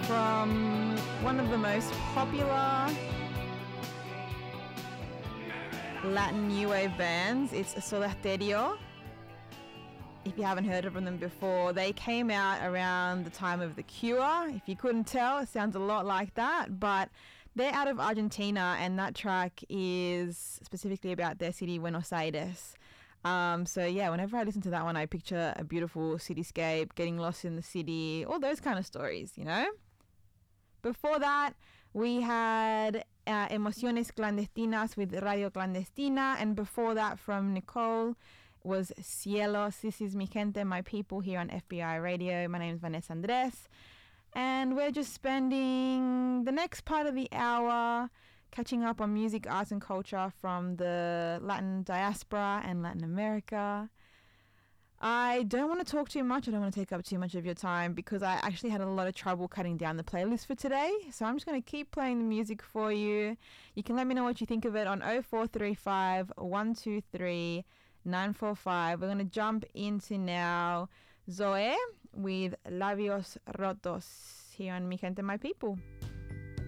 from one of the most popular Latin new wave bands. It's Soda Stereo. If you haven't heard of them before, they came out around the time of The Cure. If you couldn't tell, it sounds a lot like that, but they're out of Argentina, and that track is specifically about their city, Buenos Aires. So yeah, whenever I listen to that one, I picture a beautiful cityscape, getting lost in the city, all those kind of stories, you know? Before that, we had Emociones Clandestinas with Radio Clandestina, and before that from Nicole was Cielos. This is Mi Gente, My People here on FBI Radio. My name is Vanessa Andres, and we're just spending the next part of the hour catching up on music, arts and culture from the Latin diaspora and Latin America. I don't want to talk too much. I don't want to take up too much of your time because I actually had a lot of trouble cutting down the playlist for today. So I'm just going to keep playing the music for you. You can let me know what you think of it on 0435 123 945. We're going to jump into now Zoe with Labios Rotos here on Mi Gente, My People.